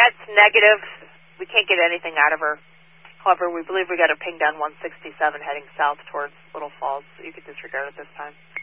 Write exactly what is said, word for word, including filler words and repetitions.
That's negative. We can't get anything out of her. However, we believe we got a ping down one sixty-seven heading south towards Little Falls, so you could disregard it this time.